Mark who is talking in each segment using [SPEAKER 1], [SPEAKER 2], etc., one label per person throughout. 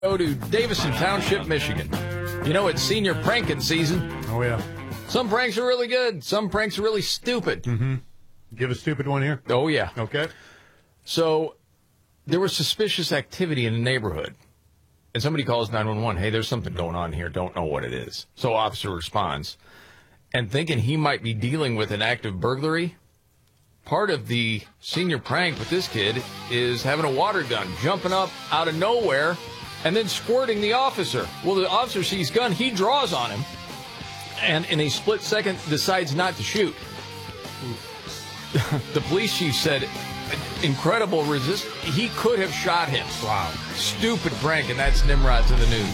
[SPEAKER 1] Go to Davison Township, Michigan. You know, it's senior pranking season.
[SPEAKER 2] Oh, yeah.
[SPEAKER 1] Some pranks are really good. Some pranks are really stupid.
[SPEAKER 2] Mm-hmm. Give a stupid one here.
[SPEAKER 1] Oh, yeah.
[SPEAKER 2] Okay.
[SPEAKER 1] So there was suspicious activity in the neighborhood. And somebody calls 911. Hey, there's something going on here. Don't know what it is. So officer responds. And thinking he might be dealing with an active burglary, part of the senior prank with this kid is having a water gun, jumping up out of nowhere, and then squirting the officer. Well, the officer sees gun, he draws on him, and in a split second decides not to shoot. The police chief said, incredible resist. He could have shot him.
[SPEAKER 2] Wow.
[SPEAKER 1] Stupid prank, and that's Nimrod to the news.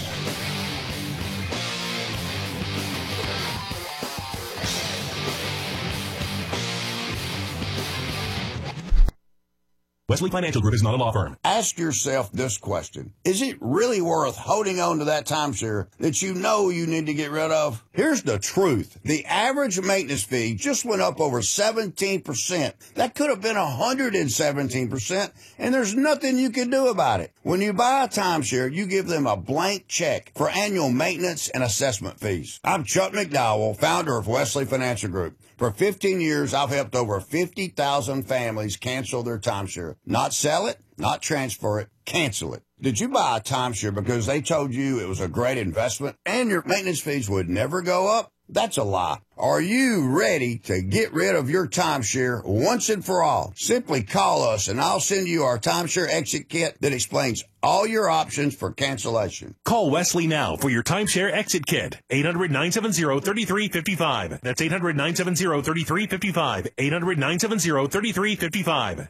[SPEAKER 3] Wesley Financial Group is not a law firm.
[SPEAKER 4] Ask yourself this question. Is it really worth holding on to that timeshare that you know you need to get rid of? Here's the truth. The average maintenance fee just went up over 17%. That could have been 117%, and there's nothing you can do about it. When you buy a timeshare, you give them a blank check for annual maintenance and assessment fees. I'm Chuck McDowell, founder of Wesley Financial Group. For 15 years, I've helped over 50,000 families cancel their timeshare. Not sell it, not transfer it, cancel it. Did you buy a timeshare because they told you it was a great investment and your maintenance fees would never go up? That's a lie. Are you ready to get rid of your timeshare once and for all? Simply call us and I'll send you our timeshare exit kit that explains all your options for cancellation.
[SPEAKER 3] Call Wesley now for your timeshare exit kit. 800-970-3355. That's 800-970-3355. 800-970-3355.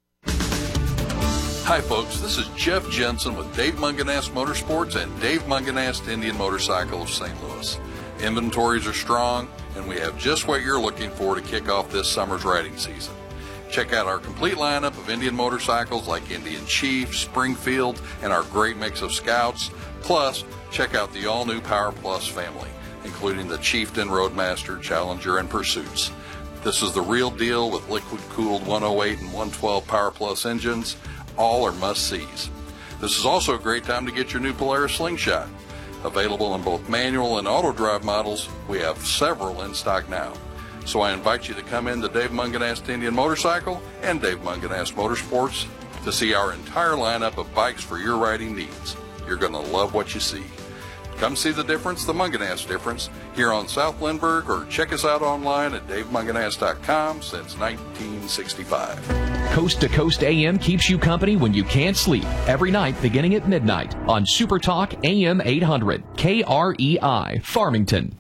[SPEAKER 5] Hi, folks. This is Jeff Jensen with Dave Munganast Motorsports and Dave Munganast Indian Motorcycle of St. Louis. Inventories are strong, and we have just what you're looking for to kick off this summer's riding season. Check out our complete lineup of Indian motorcycles like Indian Chief, Springfield, and our great mix of Scouts. Plus, check out the all-new Power Plus family, including the Chieftain, Roadmaster, Challenger, and Pursuits. This is the real deal with liquid-cooled 108 and 112 Power Plus engines. All are must-sees. This is also a great time to get your new Polaris Slingshot. Available in both manual and auto drive models, we have several in stock now. So I invite you to come in to Dave Munganast Indian Motorcycle and Dave Munganast Motorsports to see our entire lineup of bikes for your riding needs. You're going to love what you see. Come see the difference, the Munganast difference, here on South Lindbergh, or check us out online at davemunganast.com since 1965.
[SPEAKER 6] Coast to Coast AM keeps you company when you can't sleep. Every night beginning at midnight on Super Talk AM 800, KREI, Farmington.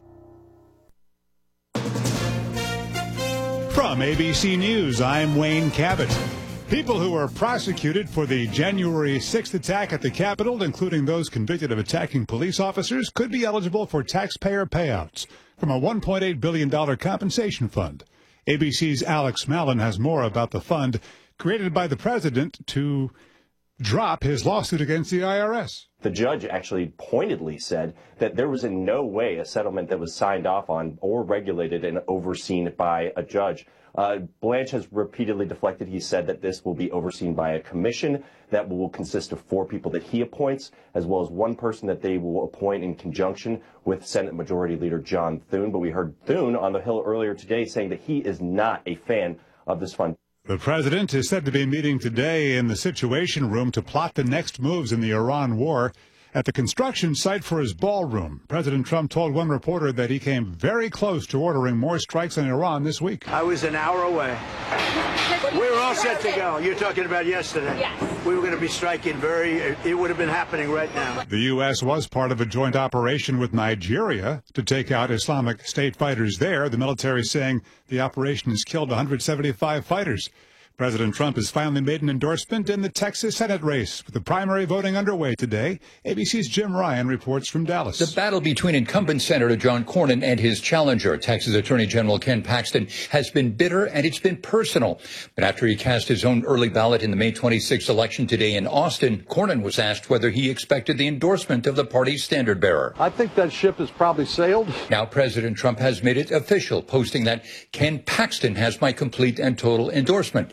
[SPEAKER 7] From ABC News, I'm Wayne Cabot. People who were prosecuted for the January 6th attack at the Capitol, including those convicted of attacking police officers, could be eligible for taxpayer payouts from a $1.8 billion compensation fund. ABC's Alex Mallon has more about the fund created by the president to drop his lawsuit against the IRS.
[SPEAKER 8] The judge actually pointedly said that there was in no way a settlement that was signed off on or regulated and overseen by a judge. Blanche has repeatedly deflected. He said that this will be overseen by a commission that will consist of 4 people that he appoints, as well as 1 person that they will appoint in conjunction with Senate Majority Leader John Thune. But we heard Thune on the Hill earlier today saying that he is not a fan of this fund.
[SPEAKER 7] The president is said to be meeting today in the Situation Room to plot the next moves in the Iran war. At the construction site for his ballroom, President Trump told one reporter that he came very close to ordering more strikes on Iran this week.
[SPEAKER 9] I was an hour away. We were all set to go. You're talking about yesterday. Yes. We were going to be striking it would have been happening right now.
[SPEAKER 7] The U.S. was part of a joint operation with Nigeria to take out Islamic State fighters there, the military saying the operation has killed 175 fighters. President Trump has finally made an endorsement in the Texas Senate race, with the primary voting underway today. ABC's Jim Ryan reports from Dallas.
[SPEAKER 10] The battle between incumbent Senator John Cornyn and his challenger, Texas Attorney General Ken Paxton, has been bitter and it's been personal. But after he cast his own early ballot in the May 26th election today in Austin, Cornyn was asked whether he expected the endorsement of the party's standard bearer.
[SPEAKER 11] I think that ship has probably sailed.
[SPEAKER 10] Now President Trump has made it official, posting that Ken Paxton has my complete and total endorsement.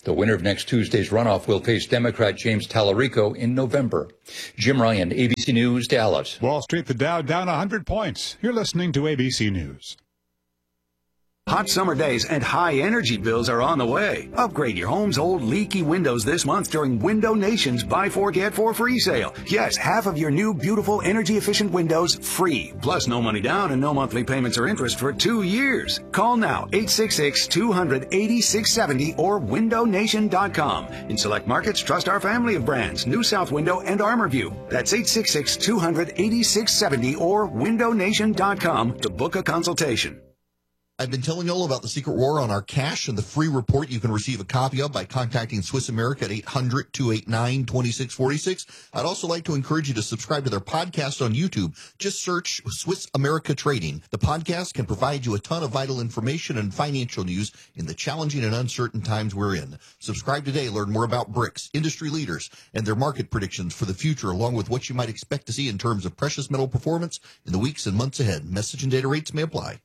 [SPEAKER 10] The winner of next Tuesday's runoff will face Democrat James Tallarico in November. Jim Ryan, ABC News, Dallas.
[SPEAKER 7] Wall Street, the Dow down 100 points. You're listening to ABC News.
[SPEAKER 12] Hot summer days and high energy bills are on the way. Upgrade your home's old leaky windows this month during Window Nation's Buy 4 Get 4 free sale. Yes, half of your new beautiful energy efficient windows free. Plus no money down and no monthly payments or interest for 2 years. Call now 866-200-8670 or windownation.com. In select markets, trust our family of brands, New South Window and ArmorView. That's 866-200-8670 or windownation.com to book a consultation.
[SPEAKER 13] I've been telling you all about the Secret War on our cash and the free report you can receive a copy of by contacting Swiss America at 800-289-2646. I'd also like to encourage you to subscribe to their podcast on YouTube. Just search Swiss America Trading. The podcast can provide you a ton of vital information and financial news in the challenging and uncertain times we're in. Subscribe today. Learn more about BRICS, industry leaders, and their market predictions for the future, along with what you might expect to see in terms of precious metal performance in the weeks and months ahead. Message and data rates may apply.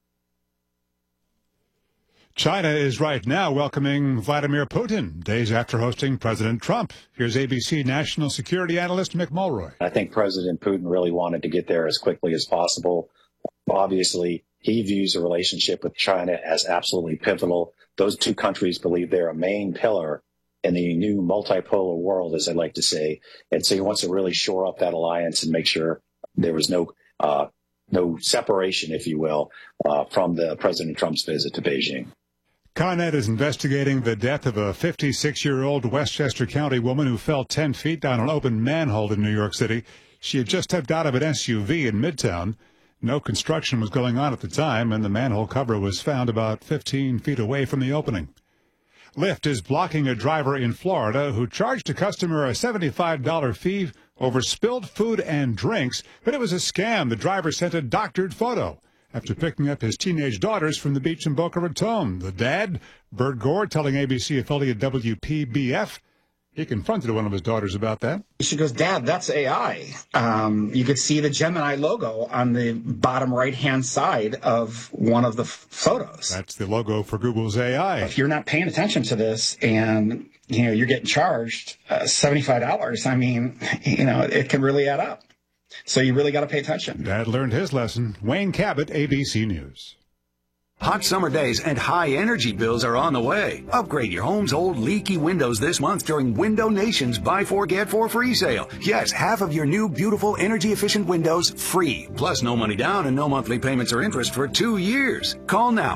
[SPEAKER 7] China is right now welcoming Vladimir Putin days after hosting President Trump. Here's ABC national security analyst Mick Mulroy.
[SPEAKER 14] I think President Putin really wanted to get there as quickly as possible. Obviously, he views the relationship with China as absolutely pivotal. Those two countries believe they're a main pillar in the new multipolar world, as I like to say. And so he wants to really shore up that alliance and make sure there was no separation, if you will, from the President Trump's visit to Beijing.
[SPEAKER 7] ConEd is investigating the death of a 56-year-old Westchester County woman who fell 10 feet down an open manhole in New York City. She had just stepped out of an SUV in Midtown. No construction was going on at the time, and the manhole cover was found about 15 feet away from the opening. Lyft is blocking a driver in Florida who charged a customer a $75 fee over spilled food and drinks, but it was a scam. The driver sent a doctored photo after picking up his teenage daughters from the beach in Boca Raton. The dad, Bert Gore, telling ABC affiliate WPBF, he confronted one of his daughters about that.
[SPEAKER 15] She goes, "Dad, that's AI." You could see the Gemini logo on the bottom right-hand side of one of the photos.
[SPEAKER 7] That's the logo for Google's AI.
[SPEAKER 15] If you're not paying attention to this and, you're getting charged $75, I mean, it can really add up. So you really got to pay attention.
[SPEAKER 7] Dad learned his lesson. Wayne Cabot, ABC News.
[SPEAKER 12] Hot summer days and high energy bills are on the way. Upgrade your home's old leaky windows this month during Window Nation's Buy 4 Get 4 free sale. Yes, half of your new beautiful energy efficient windows free. Plus no money down and no monthly payments or interest for 2 years. Call now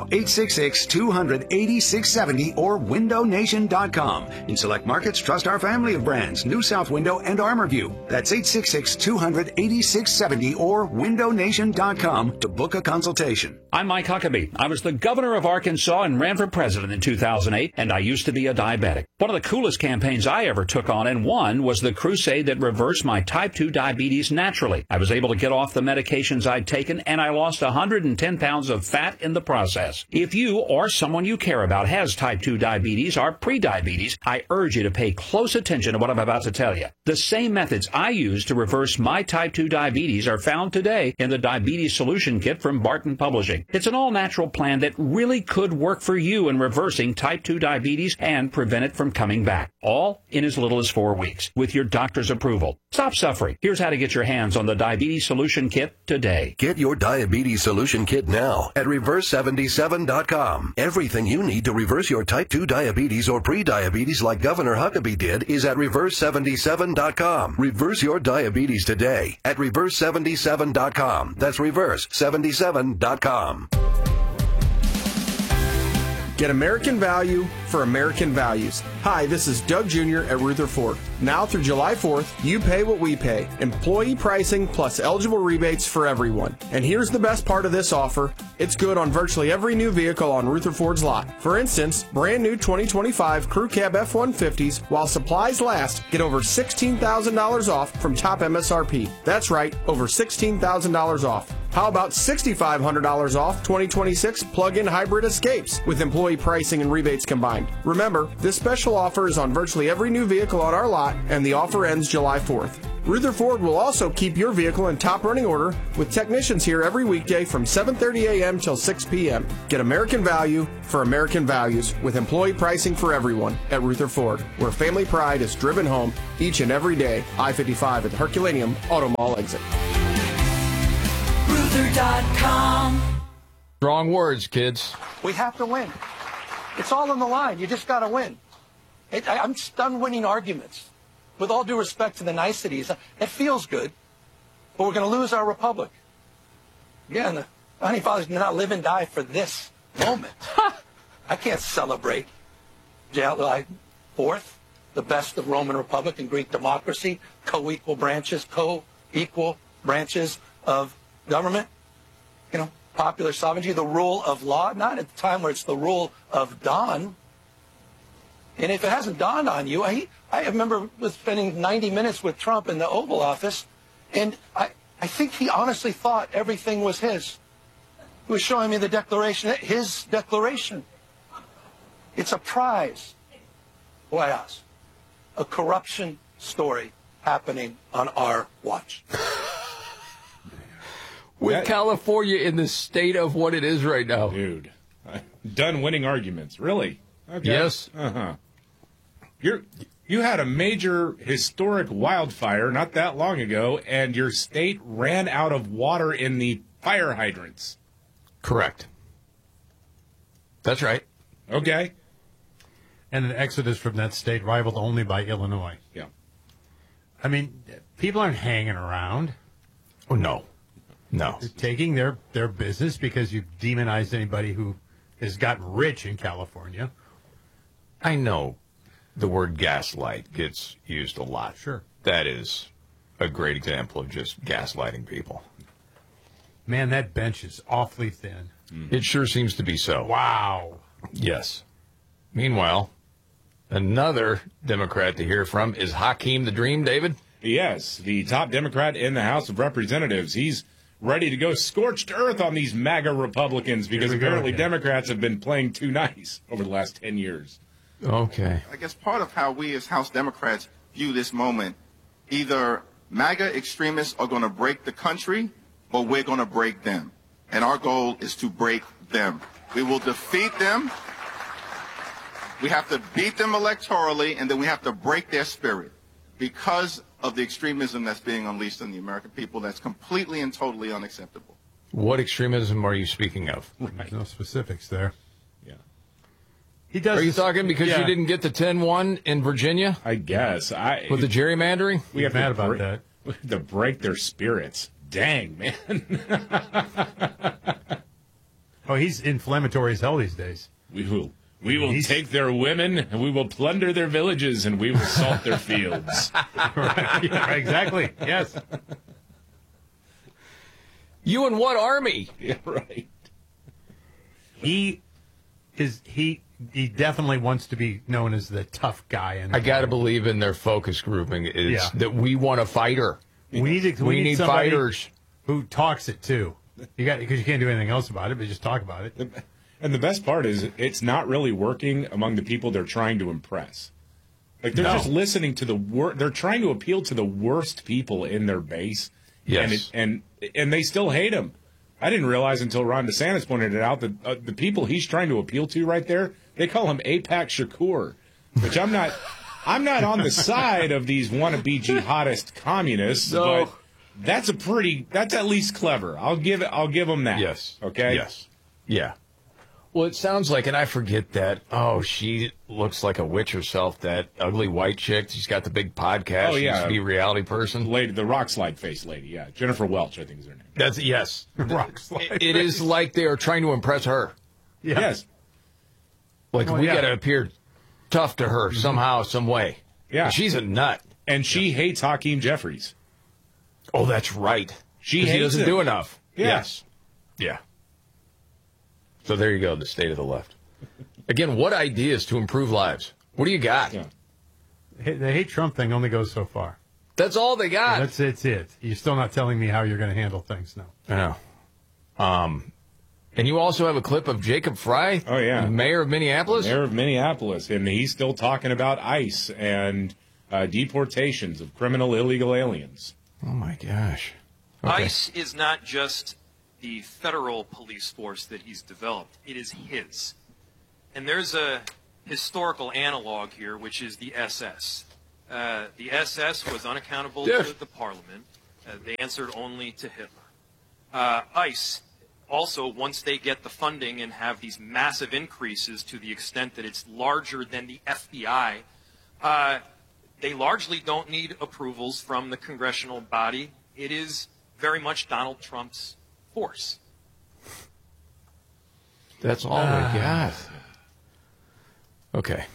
[SPEAKER 12] 866-200-8670 or windownation.com. In select markets, trust our family of brands, New South Window and ArmorView. That's 866-200-8670 or windownation.com to book a consultation.
[SPEAKER 16] I'm Mike Huckabee. I was the governor of Arkansas and ran for president in 2008, and I used to be a diabetic. One of the coolest campaigns I ever took on and won was the crusade that reversed my type 2 diabetes naturally. I was able to get off the medications I'd taken, and I lost 110 pounds of fat in the process. If you or someone you care about has type 2 diabetes or prediabetes, I urge you to pay close attention to what I'm about to tell you. The same methods I used to reverse my type 2 diabetes are found today in the Diabetes Solution Kit from Barton Publishing. It's an all-natural plan that really could work for you in reversing type 2 diabetes and prevent it from coming back, all in as little as 4 weeks, with your doctor's approval. Stop suffering. Here's how to get your hands on the Diabetes Solution Kit today.
[SPEAKER 17] Get your Diabetes Solution Kit now at Reverse77.com. Everything you need to reverse your type 2 diabetes or pre-diabetes like Governor Huckabee did is at Reverse77.com. Reverse your diabetes today at Reverse77.com. That's Reverse77.com.
[SPEAKER 18] Get American value for American values. Hi, this is Doug Jr. at Rutherford. Now through July 4th, you pay what we pay. Employee pricing plus eligible rebates for everyone. And here's the best part of this offer. It's good on virtually every new vehicle on Rutherford's lot. For instance, brand new 2025 Crew Cab F-150s, while supplies last, get over $16,000 off from top MSRP. That's right, over $16,000 off. How about $6,500 off 2026 plug-in hybrid Escapes with employee pricing and rebates combined? Remember, this special offer is on virtually every new vehicle on our lot, and the offer ends July 4th. Rutherford will also keep your vehicle in top running order with technicians here every weekday from 7:30 a.m. till 6 p.m. Get American value for American values with employee pricing for everyone at Rutherford, where family pride is driven home each and every day. I-55 at the Herculaneum Auto Mall exit.
[SPEAKER 1] Ruther.com. Strong words, kids.
[SPEAKER 19] We have to win. It's all on the line. You just got to win. I'm just done winning arguments. With all due respect to the niceties, it feels good, but we're going to lose our republic. Again, the Founding Fathers did not live and die for this moment. I can't celebrate July 4th, the best of Roman Republic and Greek democracy, co-equal branches of government, popular sovereignty, the rule of law, not at the time where it's the rule of dawn. And if it hasn't dawned on you, I remember spending 90 minutes with Trump in the Oval Office, and I think he honestly thought everything was his. He was showing me the Declaration, his declaration. It's a prize. White House. A corruption story happening on our watch.
[SPEAKER 1] With California in the state of what it is right now.
[SPEAKER 20] Dude, done winning arguments. Really? Okay.
[SPEAKER 1] Yes.
[SPEAKER 20] Uh-huh. You had a major historic wildfire not that long ago, and your state ran out of water in the fire hydrants.
[SPEAKER 1] Correct. That's right.
[SPEAKER 20] Okay.
[SPEAKER 2] And an exodus from that state rivaled only by Illinois.
[SPEAKER 20] Yeah.
[SPEAKER 2] I mean, people aren't hanging around.
[SPEAKER 1] Oh, no. No.
[SPEAKER 2] They're taking their business because you've demonized anybody who has gotten rich in California.
[SPEAKER 1] I know the word gaslight gets used a lot.
[SPEAKER 2] Sure.
[SPEAKER 1] That is a great example of just gaslighting people.
[SPEAKER 2] Man, that bench is awfully thin.
[SPEAKER 1] It sure seems to be so.
[SPEAKER 2] Wow.
[SPEAKER 1] Yes. Meanwhile, another Democrat to hear from is Hakeem the Dream, David.
[SPEAKER 20] Yes, the top Democrat in the House of Representatives. He's ready to go scorched earth on these MAGA Republicans because apparently Democrats have been playing too nice over the last 10 years.
[SPEAKER 1] Okay.
[SPEAKER 21] I guess part of how we as House Democrats view this moment, either MAGA extremists are going to break the country or we're going to break them. And our goal is to break them. We will defeat them. We have to beat them electorally, and then we have to break their spirit because of the extremism that's being unleashed on the American people. That's completely and totally unacceptable.
[SPEAKER 1] What extremism are you speaking of?
[SPEAKER 2] There's no specifics there.
[SPEAKER 20] Yeah.
[SPEAKER 2] He does.
[SPEAKER 1] Are you talking because you didn't get the 10-1 in Virginia?
[SPEAKER 20] I guess.
[SPEAKER 1] With the gerrymandering?
[SPEAKER 20] We have
[SPEAKER 2] mad about that.
[SPEAKER 20] We have to break their spirits. Dang, man.
[SPEAKER 2] Oh, he's inflammatory as hell these days.
[SPEAKER 20] We will take their women, and we will plunder their villages, and we will salt their fields.
[SPEAKER 2] Right. Yeah, exactly. Yes.
[SPEAKER 1] You and what army?
[SPEAKER 20] Yeah, right.
[SPEAKER 2] He definitely wants to be known as the tough guy.
[SPEAKER 1] I got to believe in their focus grouping is that we want a fighter.
[SPEAKER 2] We need
[SPEAKER 1] fighters
[SPEAKER 2] who talks it too. Because you can't do anything else about it, but just talk about it.
[SPEAKER 20] And the best part is it's not really working among the people they're trying to impress. Like they're just listening to they're trying to appeal to the worst people in their base.
[SPEAKER 1] Yes.
[SPEAKER 20] And they still hate him. I didn't realize until Ron DeSantis pointed it out that the people he's trying to appeal to right there, they call him AIPAC Shakur, which I'm not on the side of these wannabe jihadist communists, but that's at least clever. I'll give them that.
[SPEAKER 1] Yes.
[SPEAKER 20] Okay?
[SPEAKER 1] Yes. Yeah. Well, it sounds like, and I forget that, she looks like a witch herself, that ugly white chick. She's got the big podcast.
[SPEAKER 20] Oh, yeah.
[SPEAKER 1] She used to be a reality person.
[SPEAKER 20] Lady, the rock slide face lady, yeah. Jennifer Welch, I think is her name.
[SPEAKER 1] Yes.
[SPEAKER 2] Rock slide
[SPEAKER 1] It is like they are trying to impress her.
[SPEAKER 2] Yeah.
[SPEAKER 20] Yes.
[SPEAKER 1] Like, we got to appear tough to her somehow, some way.
[SPEAKER 20] Yeah.
[SPEAKER 1] She's a nut.
[SPEAKER 20] And she hates Hakeem Jeffries.
[SPEAKER 1] Oh, that's right.
[SPEAKER 20] He
[SPEAKER 1] doesn't do enough.
[SPEAKER 20] Yeah.
[SPEAKER 1] Yes. Yeah. So there you go, the state of the left. Again, what ideas to improve lives? What do you got?
[SPEAKER 2] Yeah. The hate Trump thing only goes so far.
[SPEAKER 1] That's all they got.
[SPEAKER 2] Yeah, that's it. You're still not telling me how you're going to handle things now.
[SPEAKER 1] I know. And you also have a clip of Jacob Fry,
[SPEAKER 20] the
[SPEAKER 1] mayor of Minneapolis?
[SPEAKER 20] Mayor of Minneapolis, and he's still talking about ICE and deportations of criminal illegal aliens.
[SPEAKER 1] Oh, my gosh. Okay.
[SPEAKER 4] ICE is not just the federal police force that he's developed. It is his. And there's a historical analog here, which is the SS. The SS was unaccountable to the parliament. They answered only to Hitler. ICE, also, once they get the funding and have these massive increases to the extent that it's larger than the FBI, they largely don't need approvals from the congressional body. It is very much Donald Trump's force.
[SPEAKER 1] That's all we got. Okay.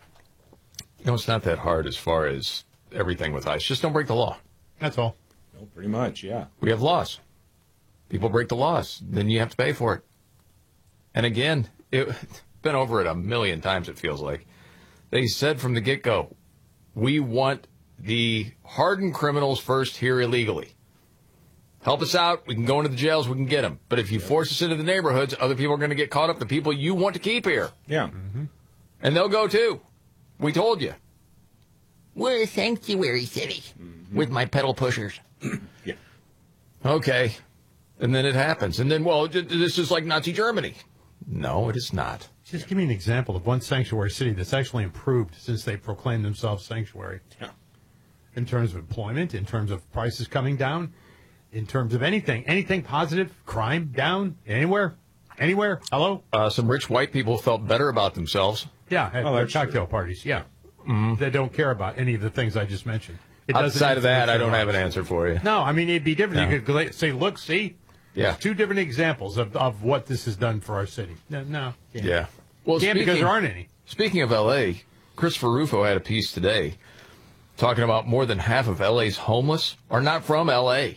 [SPEAKER 1] It's not that hard as far as everything with ICE. Just don't break the law.
[SPEAKER 2] That's all.
[SPEAKER 20] No, pretty much, yeah.
[SPEAKER 1] We have laws. People break the laws. Then you have to pay for it. And again, it's been over it a million times, it feels like. They said from the get-go, we want the hardened criminals first here illegally. Help us out. We can go into the jails. We can get them. But if you force us into the neighborhoods, other people are going to get caught up. The people you want to keep here.
[SPEAKER 20] Yeah. Mm-hmm.
[SPEAKER 1] And they'll go too. We told you. We're a sanctuary city with my pedal pushers.
[SPEAKER 20] Yeah.
[SPEAKER 1] Okay. And then it happens. And then, well, this is like Nazi Germany. No, it is not.
[SPEAKER 2] Just give me an example of one sanctuary city that's actually improved since they proclaimed themselves sanctuary.
[SPEAKER 20] Yeah.
[SPEAKER 2] In terms of employment, in terms of prices coming down, in terms of anything positive, crime down, anywhere, hello?
[SPEAKER 1] Some rich white people felt better about themselves.
[SPEAKER 2] Yeah, at their cocktail parties, yeah.
[SPEAKER 1] Mm-hmm.
[SPEAKER 2] They don't care about any of the things I just mentioned.
[SPEAKER 1] Outside of that, I don't have an answer for you.
[SPEAKER 2] No, I mean, it'd be different.
[SPEAKER 1] No.
[SPEAKER 2] You could say, look, see?
[SPEAKER 1] Yeah.
[SPEAKER 2] There's two different examples of what this has done for our city. No. Can't.
[SPEAKER 1] Yeah. Well,
[SPEAKER 2] can't because there aren't any.
[SPEAKER 1] Speaking of L.A., Christopher Rufo had a piece today talking about more than half of L.A.'s homeless are not from L.A.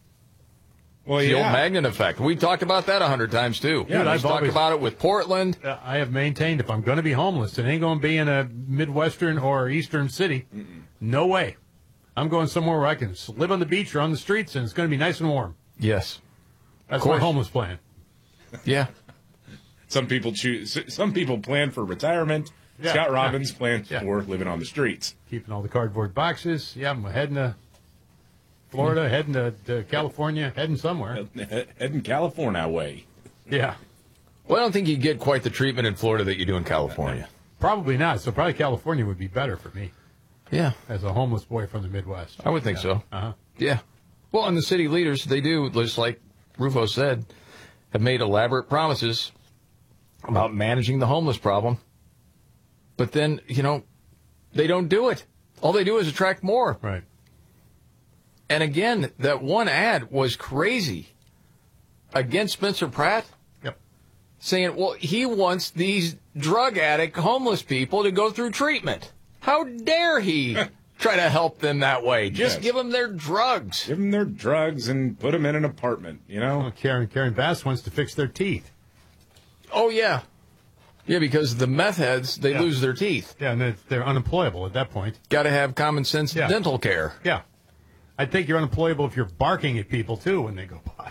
[SPEAKER 20] Well,
[SPEAKER 1] the
[SPEAKER 20] yeah.
[SPEAKER 1] old magnet effect. We talked about that 100 times, too.
[SPEAKER 2] Yeah,
[SPEAKER 1] I've talked about it with Portland.
[SPEAKER 2] I have maintained if I'm going to be homeless, it ain't going to be in a Midwestern or Eastern city. No way. I'm going somewhere where I can live on the beach or on the streets, and it's going to be nice and warm.
[SPEAKER 1] Yes.
[SPEAKER 2] That's my homeless plan.
[SPEAKER 1] Yeah.
[SPEAKER 20] Some people plan for retirement.
[SPEAKER 2] Yeah.
[SPEAKER 20] Scott Robbins plans for living on the streets.
[SPEAKER 2] Keeping all the cardboard boxes. Yeah, I'm heading to Florida, heading to California, heading somewhere.
[SPEAKER 20] Heading California way.
[SPEAKER 2] Yeah.
[SPEAKER 1] Well, I don't think you get quite the treatment in Florida that you do in California.
[SPEAKER 2] Probably not. So probably California would be better for me.
[SPEAKER 1] Yeah.
[SPEAKER 2] As a homeless boy from the Midwest.
[SPEAKER 1] I would think so.
[SPEAKER 2] Uh-huh.
[SPEAKER 1] Yeah. Well, and the city leaders, they do, just like Rufo said, have made elaborate promises about managing the homeless problem. But then, they don't do it. All they do is attract more.
[SPEAKER 2] Right.
[SPEAKER 1] And again, that one ad was crazy against Spencer Pratt.
[SPEAKER 2] Yep.
[SPEAKER 1] Saying, well, he wants these drug addict homeless people to go through treatment. How dare he try to help them that way? Just give them their drugs.
[SPEAKER 20] Give them their drugs and put them in an apartment,
[SPEAKER 2] Well, Karen Bass wants to fix their teeth.
[SPEAKER 1] Oh, yeah. Yeah, because the meth heads, they lose their teeth.
[SPEAKER 2] Yeah, and they're unemployable at that point.
[SPEAKER 1] Got to have common sense dental care.
[SPEAKER 2] Yeah. I think you're unemployable if you're barking at people, too, when they go by.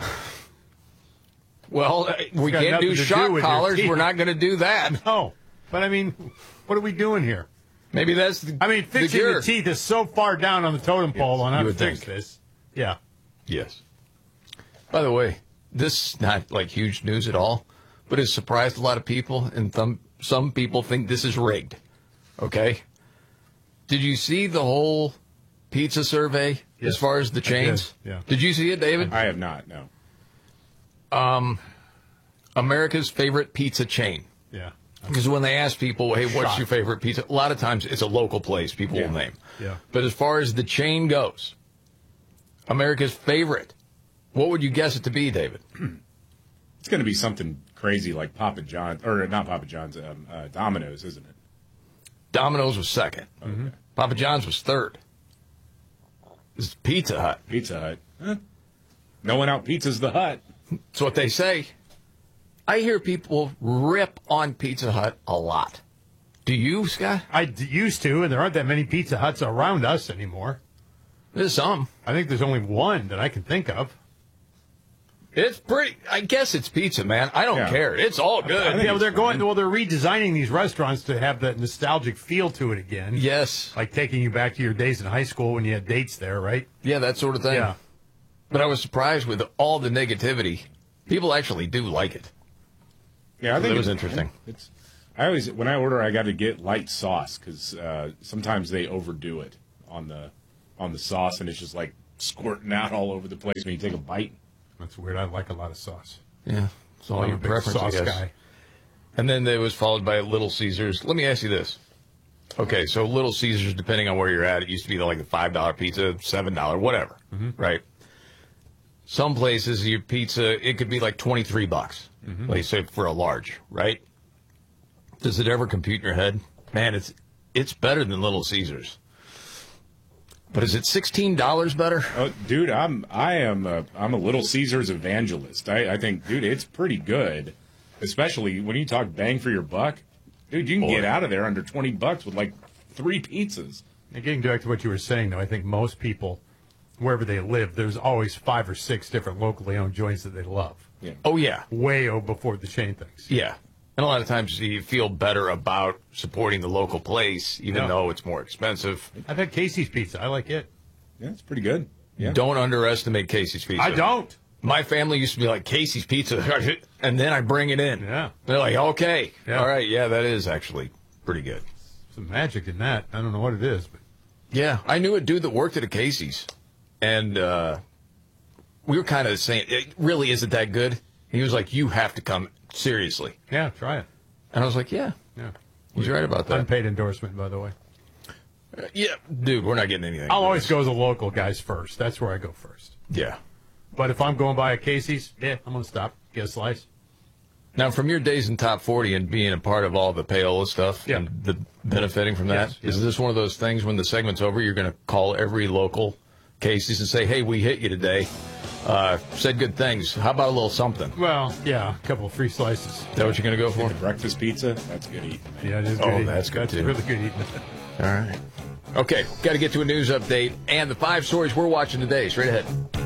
[SPEAKER 1] Well, we can't do shock collars. We're not going to do that.
[SPEAKER 2] No. But, I mean, what are we doing here?
[SPEAKER 1] Maybe that's
[SPEAKER 2] fixing the teeth is so far down on the totem pole on how to fix this. Yeah.
[SPEAKER 1] Yes. By the way, this is not like huge news at all, but it's surprised a lot of people, and some people think this is rigged. Okay? Did you see the whole pizza survey as far as the chains?
[SPEAKER 2] Did. Yeah.
[SPEAKER 1] Did you see it, David?
[SPEAKER 20] I have not, no.
[SPEAKER 1] America's favorite pizza chain.
[SPEAKER 2] Yeah.
[SPEAKER 1] Because when they ask people, hey, what's your favorite pizza? A lot of times it's a local place people will name.
[SPEAKER 2] Yeah.
[SPEAKER 1] But as far as the chain goes, America's favorite, what would you guess it to be, David?
[SPEAKER 20] It's going to be something crazy like Papa John's, or not Papa John's, Domino's, isn't it?
[SPEAKER 1] Domino's was second.
[SPEAKER 20] Okay.
[SPEAKER 1] Papa John's was third. This is Pizza Hut.
[SPEAKER 20] Pizza Hut. Huh? No one out pizzas the Hut.
[SPEAKER 1] That's what they say. I hear people rip on Pizza Hut a lot. Do you, Scott?
[SPEAKER 2] I used to, and there aren't that many Pizza Huts around us anymore.
[SPEAKER 1] There's some.
[SPEAKER 2] I think there's only one that I can think of.
[SPEAKER 1] It's pretty. I guess it's pizza, man. I don't care. It's all good.
[SPEAKER 2] Yeah, well, they're redesigning these restaurants to have that nostalgic feel to it again.
[SPEAKER 1] Yes.
[SPEAKER 2] Like taking you back to your days in high school when you had dates there, right?
[SPEAKER 1] Yeah, that sort of thing.
[SPEAKER 2] Yeah.
[SPEAKER 1] But I was surprised with all the negativity. People actually do like it.
[SPEAKER 20] Yeah, I think
[SPEAKER 1] it was interesting.
[SPEAKER 20] When I order, I got to get light sauce because sometimes they overdo it on the sauce, and it's just like squirting out all over the place when you take a bite.
[SPEAKER 2] That's weird. I like a lot of sauce.
[SPEAKER 1] Yeah, it's all your preference,
[SPEAKER 2] sauce
[SPEAKER 1] I guess.
[SPEAKER 2] guy.
[SPEAKER 1] And then it was followed by Little Caesars. Let me ask you this. Okay, so Little Caesars, depending on where you're at, it used to be like a $5 pizza, $7, whatever, right? Some places, your pizza, it could be like $23, like say for a large, right? Does it ever compute in your head? Man, it's better than Little Caesars. But is it $16 better?
[SPEAKER 20] Oh, dude, I'm a Little Caesars evangelist. I think, dude, it's pretty good, especially when you talk bang for your buck. Dude, you can get out of there under $20 with like 3 pizzas.
[SPEAKER 2] And getting back to what you were saying, though, I think most people, wherever they live, there's always 5 or 6 different locally owned joints that they love.
[SPEAKER 20] Yeah.
[SPEAKER 1] Oh, yeah.
[SPEAKER 2] Way before the chain things.
[SPEAKER 1] Yeah. And a lot of times you feel better about supporting the local place, even though it's more expensive.
[SPEAKER 2] I've had Casey's Pizza. I like it.
[SPEAKER 20] Yeah, it's pretty good. Yeah.
[SPEAKER 1] Don't underestimate Casey's Pizza.
[SPEAKER 2] I don't.
[SPEAKER 1] My family used to be like, Casey's Pizza, and then I bring it in.
[SPEAKER 2] Yeah.
[SPEAKER 1] They're like, okay.
[SPEAKER 2] Yeah.
[SPEAKER 1] All right, yeah, that is actually pretty good.
[SPEAKER 2] Some magic in that. I don't know what it is, but
[SPEAKER 1] yeah, I knew a dude that worked at a Casey's, and we were kind of saying, it really isn't that good. He was like, you have to come, seriously.
[SPEAKER 2] Yeah, try it.
[SPEAKER 1] And I was like, yeah. He's right about that.
[SPEAKER 2] Unpaid endorsement, by the way.
[SPEAKER 1] Yeah, dude, we're not getting anything.
[SPEAKER 2] I'll always go to the local guys first. That's where I go first.
[SPEAKER 1] Yeah.
[SPEAKER 2] But if I'm going by a Casey's, I'm going to stop, get a slice.
[SPEAKER 1] Now, from your days in Top 40 and being a part of all the payola stuff and the benefiting from that, is this one of those things when the segment's over, you're going to call every local Casey's and say, hey, we hit you today. Said good things. How about a little something?
[SPEAKER 2] Well, yeah, a couple of free slices.
[SPEAKER 1] Is that what you're going to go for?
[SPEAKER 20] The breakfast pizza? That's good eating.
[SPEAKER 2] Yeah, it is good eating.
[SPEAKER 1] That's good, too.
[SPEAKER 2] Really good eating.
[SPEAKER 1] All right. Okay, got to get to a news update and the 5 stories we're watching today. Straight ahead.